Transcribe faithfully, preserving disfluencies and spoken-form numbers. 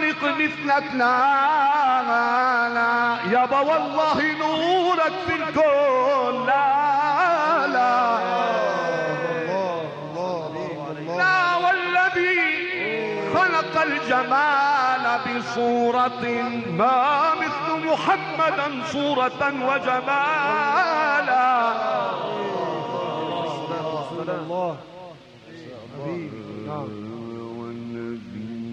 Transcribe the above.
يفترق مثلك، لا لا يابا والله نورك في الكون، لا لا لا والذي خلق الجمال بصورة ما مثل محمدا صورة وجمال.